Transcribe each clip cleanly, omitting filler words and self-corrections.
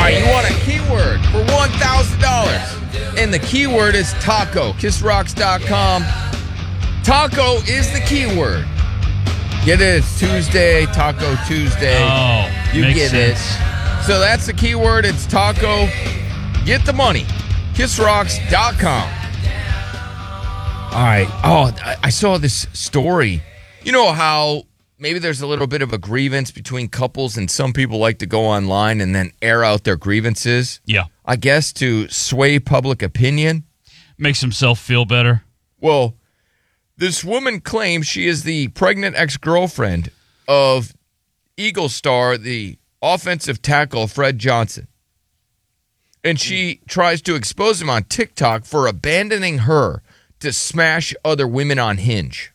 right, you want a keyword for $1,000. And the keyword is taco. KissRocks.com. Taco is the keyword. Get it? It's Tuesday, Taco Tuesday. Oh, you makes get sense. it. So that's the keyword. It's taco. Get the money. KissRocks.com. All right. Oh, I saw this story. You know how maybe there's a little bit of a grievance between couples and some people like to go online and then air out their grievances? Yeah. I guess to sway public opinion. Makes himself feel better. Well, this woman claims she is the pregnant ex-girlfriend of Eagle star, the offensive tackle Fred Johnson. And she tries to expose him on TikTok for abandoning her to smash other women on Hinge.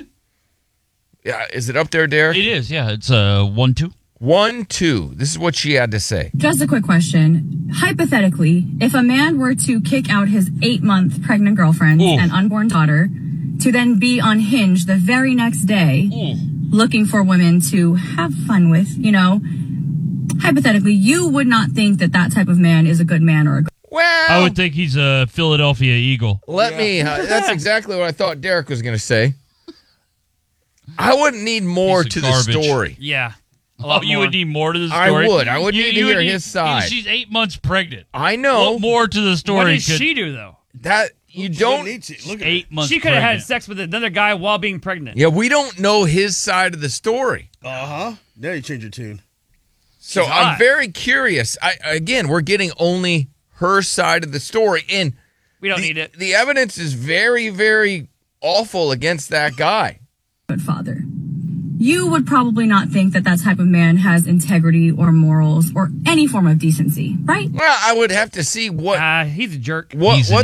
Yeah, is it up there, Derek? It is, yeah. It's 1-2. 1-2. This is what she had to say. Just a quick question. Hypothetically, if a man were to kick out his 8-month pregnant girlfriend and unborn daughter to then be on Hinge the very next day looking for women to have fun with, you know, hypothetically, you would not think that that type of man is a good man or a good... Well, I would think he's a Philadelphia Eagle. That's exactly what I thought Derek was going to say. I wouldn't need more to the story. Yeah. You would need more to the story? I would need to hear his side. She's 8 months pregnant. I know. What more to the story? What did she do, though? That you don't need to. Look at 8 months She could have had pregnant. sex with another guy while being pregnant. Yeah, we don't know his side of the story. Now you change your tune. So She's I'm hot. very curious. Again, we're getting only her side of the story. And We don't need it. the evidence is very, very awful against that guy. good father. You would probably not think that that type of man has integrity or morals or any form of decency, right? Well, I would have to see what He's a jerk. what He's an